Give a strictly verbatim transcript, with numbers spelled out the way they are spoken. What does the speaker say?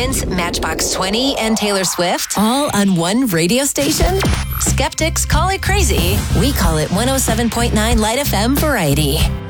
Prince, Matchbox twenty, and Taylor Swift all on one radio station? Skeptics call it crazy. We call it one oh seven point nine Light F M Variety.